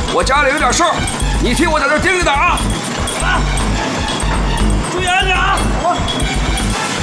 我家里有点事儿，你替我在这盯着点啊！啊！